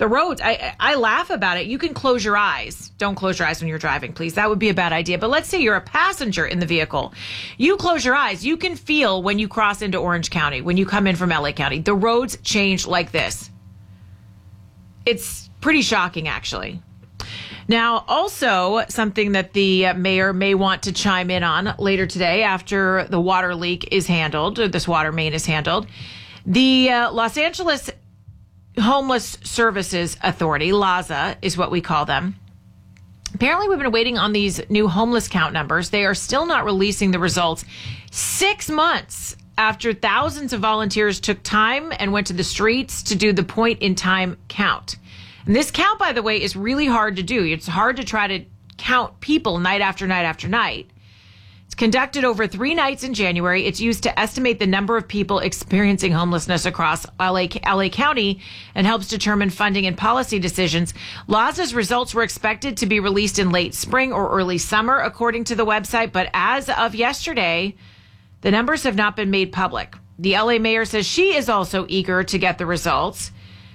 The roads, I laugh about it. You can close your eyes. Don't close your eyes when you're driving, please. That would be a bad idea. But let's say you're a passenger in the vehicle. You close your eyes. You can feel when you cross into Orange County, when you come in from LA County, the roads change like this. It's pretty shocking, actually. Now, also something that the mayor may want to chime in on later today after the water leak is handled, or this water main is handled. The Los Angeles Homeless Services Authority, LAHSA is what we call them. Apparently, we've been waiting on these new homeless count numbers. They are still not releasing the results 6 months after thousands of volunteers took time and went to the streets to do the point-in-time count. And this count, by the way, is really hard to do. It's hard to try to count people night after night after night. It's conducted over 3 nights in January. It's used to estimate the number of people experiencing homelessness across LA County and helps determine funding and policy decisions. LAHSA's results were expected to be released in late spring or early summer, according to the website. But as of yesterday, the numbers have not been made public. The LA mayor says she is also eager to get the results.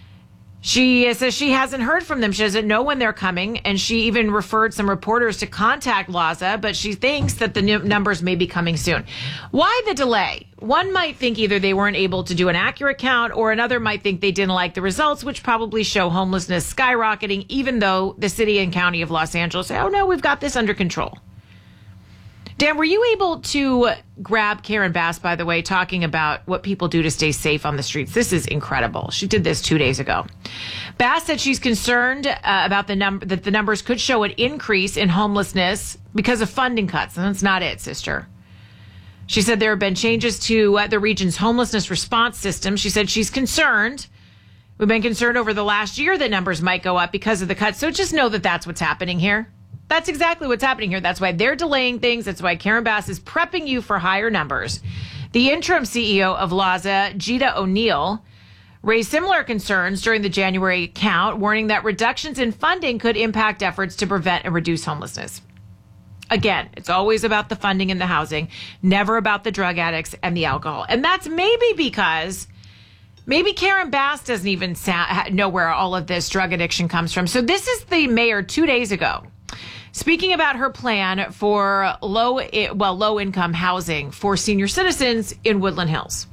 She says she hasn't heard from them. She doesn't know when they're coming. And she even referred some reporters to contact LAHSA, but she thinks that the numbers may be coming soon. Why the delay? One might think either they weren't able to do an accurate count, or another might think they didn't like the results, which probably show homelessness skyrocketing, even though the city and county of Los Angeles say, oh, no, we've got this under control. Dan, were you able to grab Karen Bass, by the way, talking about what people do to stay safe on the streets? This is incredible. She did this 2 days ago. Bass said she's concerned about that the numbers could show an increase in homelessness because of funding cuts. And that's not it, sister. She said there have been changes to the region's homelessness response system. She said she's concerned. We've been concerned over the last year that numbers might go up because of the cuts. So just know that that's what's happening here. That's exactly what's happening here. That's why they're delaying things. That's why Karen Bass is prepping you for higher numbers. The interim CEO of LAHSA, Gita O'Neill, raised similar concerns during the January count, warning that reductions in funding could impact efforts to prevent and reduce homelessness. Again, it's always about the funding and the housing, never about the drug addicts and the alcohol. And that's maybe because maybe Karen Bass doesn't even know where all of this drug addiction comes from. So this is the mayor 2 days ago, speaking about her plan for low-income housing for senior citizens in Woodland Hills.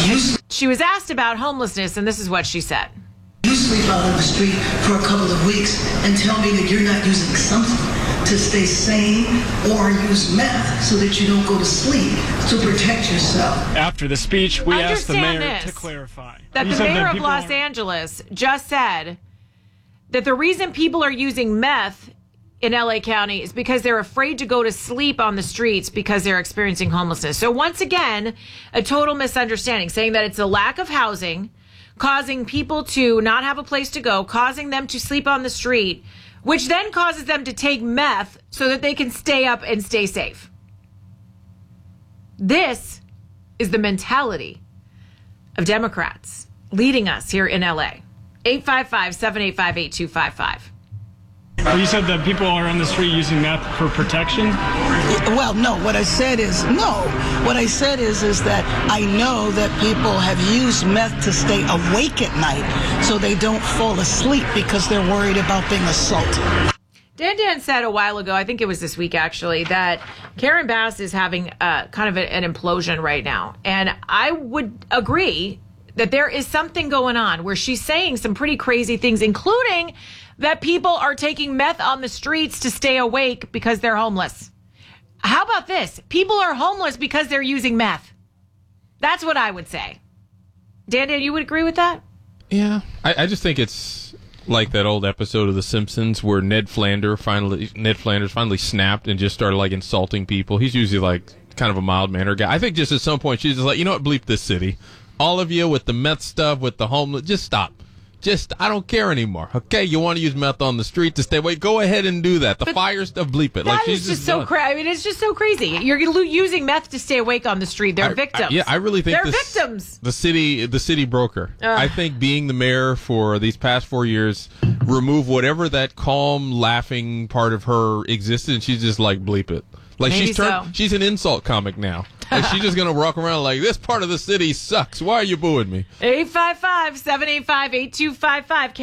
She was asked about homelessness, and this is what she said. You sleep out on the street for a couple of weeks and tell me that you're not using something to stay sane or use meth so that you don't go to sleep to protect yourself. After the speech, we asked the mayor this, to clarify. That the mayor of Los Angeles just said that the reason people are using meth in LA County is because they're afraid to go to sleep on the streets because they're experiencing homelessness. So once again, a total misunderstanding, saying that it's a lack of housing causing people to not have a place to go, causing them to sleep on the street, which then causes them to take meth so that they can stay up and stay safe. This is the mentality of Democrats leading us here in LA. 855-785-8255. Well, you said that people are on the street using meth for protection? Well, no. What I said is no. What I said is that I know that people have used meth to stay awake at night so they don't fall asleep because they're worried about being assaulted. Dan said a while ago, I think it was this week actually, that Karen Bass is having kind of an implosion right now. And I would agree that there is something going on where she's saying some pretty crazy things, including that people are taking meth on the streets to stay awake because they're homeless. How about this? People are homeless because they're using meth. That's what I would say. Dan, you would agree with that? Yeah. I just think it's like that old episode of The Simpsons where Ned Flanders finally snapped and just started like insulting people. He's usually like kind of a mild-mannered guy. I think just at some point she's just like, you know what, bleep this city. All of you with the meth stuff, with the homeless, just stop. I don't care anymore. Okay, you want to use meth on the street to stay away? Go ahead and do that. The fire stuff, bleep it. That is just so crazy. I mean, it's just so crazy. You're using meth to stay awake on the street. They're victims. I really think they're victims. The city broker. I think being the mayor for these past 4 years, remove whatever that calm, laughing part of her existed, and she's just like, bleep it. Like she's an insult comic now. Like she's just going to walk around like, this part of the city sucks. Why are you booing me? 855-785-8255.